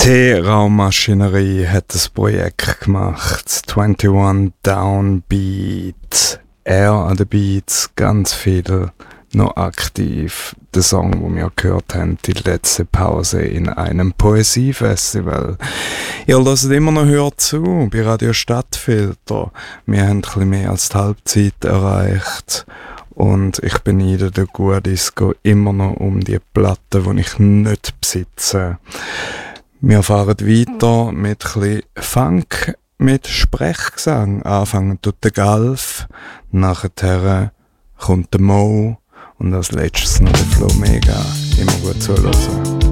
T-Raummaschinerie hat das Projekt gemacht. 21 Downbeat. Er an den Beats, ganz viel noch aktiv. Der Song, den wir gehört haben, die letzte Pause in einem Poesiefestival. Ihr hört immer noch Hört zu bei Radio Stadtfilter. Wir haben ein bisschen mehr als die Halbzeit erreicht. Und ich beneide den Guadisco immer noch um die Platte, die ich nicht besitze. Wir fahren weiter mit ein bisschen Funk, mit Sprechgesang. Anfangen tut der Galf, nachher kommt der Mo und als letztes noch der Flo Mega. Immer gut zuhören.